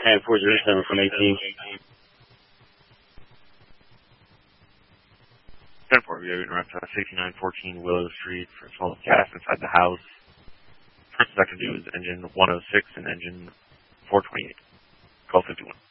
And 407 from 18. 10-4, we have interrupt 6914 Willow Street for small gas inside the house. First suspect to do is engine 106 and engine 428. Call 51.